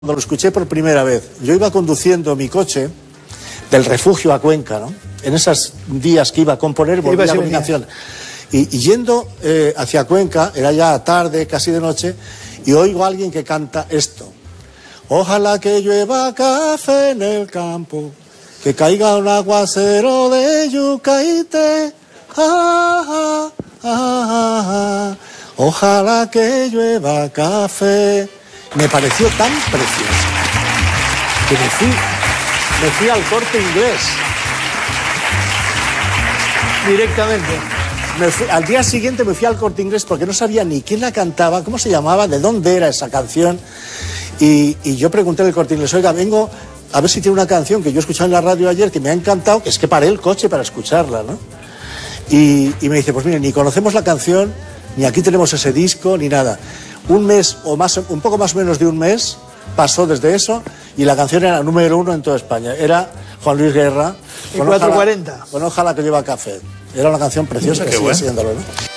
Cuando lo escuché por primera vez, yo iba conduciendo mi coche del Refugio a Cuenca, ¿no? En esos días que iba a componer, volvía con mi canción. Y yendo hacia Cuenca, era ya tarde, casi de noche, y oigo a alguien que canta esto. Ojalá que llueva café en el campo, que caiga un aguacero de yucaite. Ojalá que llueva café. Me pareció tan precioso que me fui al Corte Inglés. Directamente. Al día siguiente me fui al Corte Inglés porque no sabía ni quién la cantaba, cómo se llamaba, de dónde era esa canción. Y yo pregunté al Corte Inglés, oiga, vengo a ver si tiene una canción que yo he escuchado en la radio ayer que me ha encantado, que es que paré el coche para escucarla, ¿no? Y me dice, pues mire, ni conocemos la canción, ni aquí tenemos ese disco, ni nada. Un mes o más, un poco más o menos de un mes pasó desde eso y la canción era número 1 en toda España. Era Juan Luis Guerra. Y 440. Ojalá que lleva café. Era una canción preciosa que sigue siéndolo, ¿no?